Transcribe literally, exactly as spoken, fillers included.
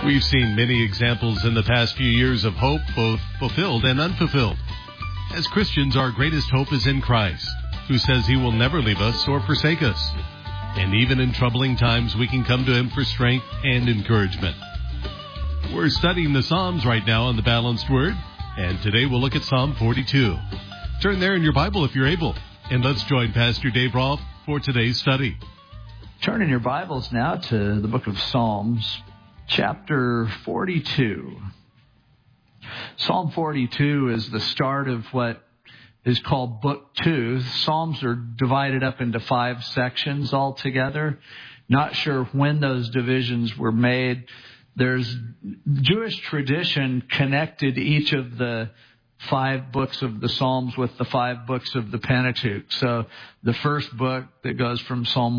We've seen many examples in the past few years of hope, both fulfilled and unfulfilled. As Christians, our greatest hope is in Christ, who says He will never leave us or forsake us. And even in troubling times, we can come to Him for strength and encouragement. We're studying the Psalms right now on the Balanced Word, and today we'll look at Psalm forty-two. Turn there in your Bible if you're able, and let's join Pastor Dave Rolfe for today's study. Turn in your Bibles now to the book of Psalms, chapter forty-two. Psalm forty-two is the start of what is called Book Two. Psalms are divided up into five sections altogether. Not sure when those divisions were made. There's Jewish tradition connected each of the five books of the Psalms with the five books of the Pentateuch. So the first book that goes from Psalm